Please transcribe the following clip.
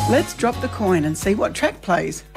Let's drop the coin and see what track plays.